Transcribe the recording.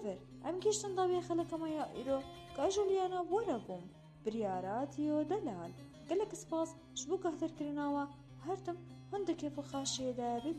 مسافر ئەم گەشتن داوێ خەڵەکەمەیە ئیرۆ کە جولیانە وەرە بووم بریاراتیۆ دەلال گەلێک سپاس ji bo guhdarkirina we her tim hin di kêfxweşiyê de